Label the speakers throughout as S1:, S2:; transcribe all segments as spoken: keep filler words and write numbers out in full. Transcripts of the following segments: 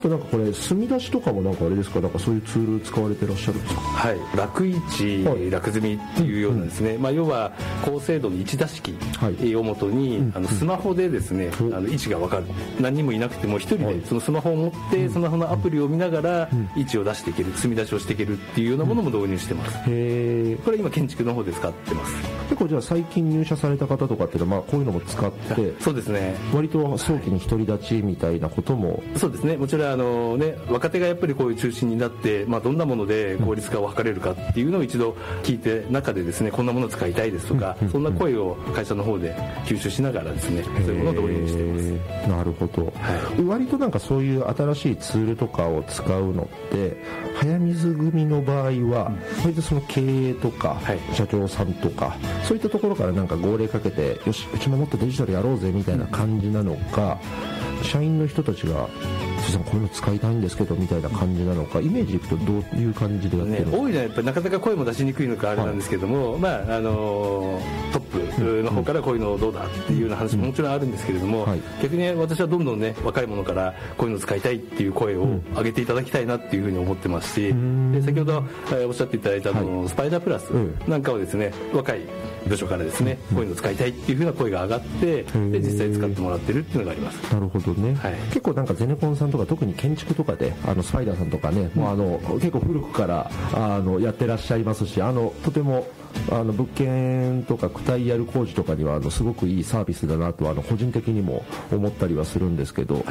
S1: なんかこれ墨出しとかもなんかあれですか、なんかそういうツール使われてらっしゃるんですか？
S2: はい、楽位置、はい、楽積みっていうようなですね、うんうん、まあ、要は高精度の位置出し機をもとに、はい、あのスマホでですね、うん、あの位置が分かる、何人もいなくても一人でそのスマホを持ってスマホのアプリを見ながら位置を出していける、墨出しをしていけるっていうようなものも導入してます、うん、へこれ今建築の方で使ってます。
S1: 結構じゃあ最近入社された方とかっていうのは、まあ、こういうのも使って
S2: そうですね、
S1: 割と早期に独り立ちみたいなことも、はい、
S2: そうですね、もちろんあの、ね、若手がやっぱりこういう中心になって、まあ、どんなもので効率化を図れるかっていうのを一度聞いて中でですね、こんなものを使いたいですとか、そんな声を会社の方で吸収しながらですね、そういうものを導入しています。
S1: なるほど、はい、割となんかそういう新しいツールとかを使うのって早水組の場合は割とその経営とか社長さんとかそういったところからなんか号令かけて、よしうちももっとデジタルやろうぜみたいな感じなのか、社員の人たちがさんこういうの使いたいんですけどみたいな感じなのか、イメージいくとどういう感じでやってるのか、
S2: ね、多いのはやっぱりなかなか声も出しにくいのかあれなんですけども、はい、まああのトップの方からこういうのどうだっていうような話ももちろんあるんですけれども、はい、逆に私はどんどんね若い者からこういうの使いたいっていう声を上げていただきたいなっていうふうに思ってますし、で先ほどおっしゃっていただいたあの、はい、スパイダープラスなんかをですね、若い部署からですね、こういうの使いたいっていうふうな声が上がって、で実際使ってもらってるっていうのがあります。
S1: なるほどね、はい、結構なんかゼネコンさんとか特に建築とかであのスパイダーさんとかね、もうあの結構古くからあのやってらっしゃいますし、あのとてもあの物件とか躯体やる工事とかにはあのすごくいいサービスだなとあの個人的にも思ったりはするんですけど、はい、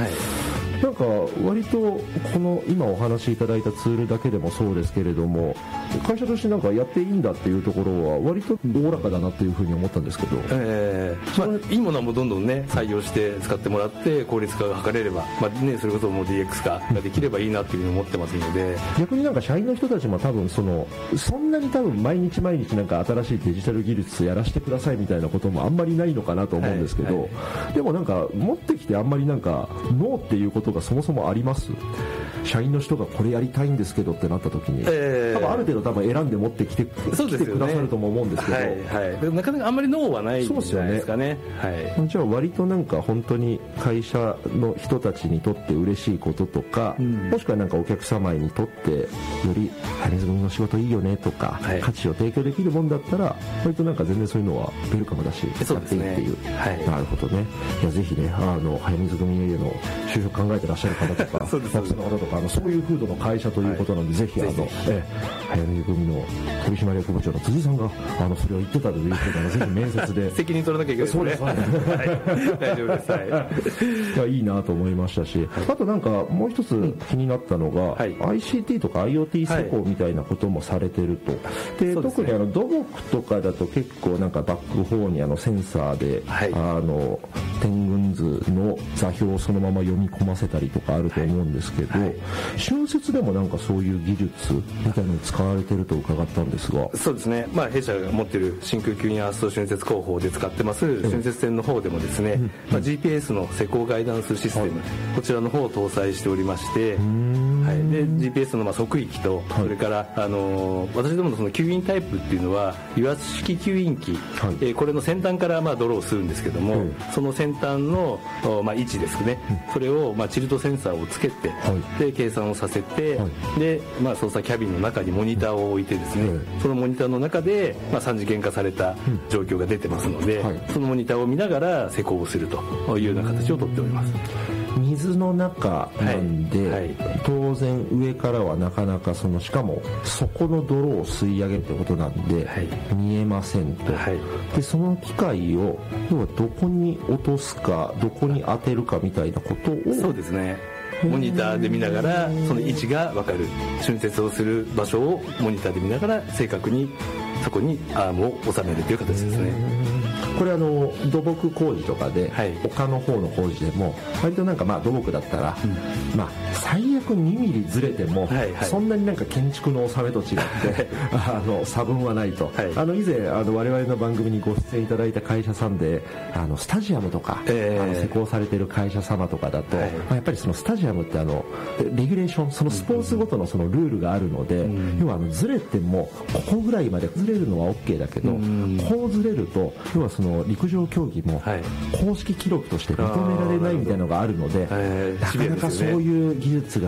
S1: なんか割とこの今お話しいただいたツールだけでもそうですけれども、会社としてなんかやっていいんだっていうところは割とおおらかだなっていうふうに思ったんですけど、
S2: えーまあ、いいものはもうどんどんね採用して使ってもらって効率化が図れれば、まあね、それこそもう ディーエックス 化ができればいいなっていうふうに思ってますので、
S1: 逆になんか社員の人たちも多分そのそんなに多分毎日毎日なんか新しいデジタル技術やらせてくださいみたいなこともあんまりないのかなと思うんですけど、はいはい、でもなんか持ってきてあんまりなんかノーっていうことがそもそもあります？社員の人がこれやりたいんですけどってなった時に、えー、多分ある程度多分選んで持ってきて、
S2: そうですよね、
S1: 来てくださるとも思うんですけど、
S2: はいはい、なかなかあんまりノーはないんじゃないですかね。はい、
S1: じゃあ割となんか本当に会社の人たちにとって嬉しいこととか、うん、もしくはなんかお客様にとってより早水組の仕事いいよねとか、はい、価値を提供できるもんだったら割となんか全然そういうのはウェルカムだし、やっていいっていう、はい、なるほどね。いやぜひね、あの早水組への就職考えてらっしゃる方とかそうですそうですの方とか、あのそういう風土の会社ということなので、はい、ぜひあのえ早水組の取締役部長の辻さんがあのそれを言ってたということなので、ぜひ面接で
S2: 責任取らなきゃいけないですね。そうです、はい、大丈夫です、はい、
S1: いやいいなと思いましたし、はい、あとなんかもう一つ気になったのが、はい、アイシーティー とか アイオーティー 施工みたいなこともされてると、はい、で特にあの土木とかだと結構なんかバックホーにあのセンサーで、はい、あの天群図の座標をそのまま読み込ませたりとかあると思うんですけど、はいはい、春節でもなんかそういう技術みたいなのに使われてると伺ったんですが。
S2: そうですね、まあ、弊社が持っている真空吸引圧縮春節工法で使ってます春節線の方でもですね、うんまあ、ジーピーエス の施工ガイダンスシステム、はい、こちらの方を搭載しておりまして、はい、で ジーピーエス のまあ測域と、はい、それから、あのー、私どものその吸引タイプっていうのは油圧式吸引機、はいえー、これの先端からまあドローするんですけども、はい、その先端の、まあ、位置ですね、うん、それをまあチルトセンサーをつけて、はい、で計算をさせて、はい、でまあ、操作キャビンの中にモニターを置いてですね、はい、そのモニターの中で、まあ、さん次元化された状況が出てますので、うんはい、そのモニターを見ながら施工をするというような形をとっております。
S1: 水の中なんで、はいはい、当然上からはなかなかそのしかも底の泥を吸い上げるってことなんで、はい、見えませんと、はい、でその機械を要はどこに落とすかどこに当てるかみたいなことを
S2: そうですねモニターで見ながらその位置が分かる春節をする場所をモニターで見ながら正確にそこにアームを収めるという形ですね。
S1: これあの土木工事とかで、はい、他の方の工事でも割となんかまあ土木だったら、うん、まあ最悪にミリずれても、はいはい、そんなになんか建築の納めと違ってあの差分はないと、はい、あの以前あの我々の番組にご出演いただいた会社さんであのスタジアムとか、えー、あの施工されている会社様とかだと、はいまあ、やっぱりそのスタジアムってあのレギュレーションそのスポーツごとのそのルールがあるので、うん、要はあのずれてもここぐらいまでずれるのは OK だけど、うん、こうずれると要はその陸上競技も公式記録として認められないみたいなのがあるので、はい、なかなかそういう技術が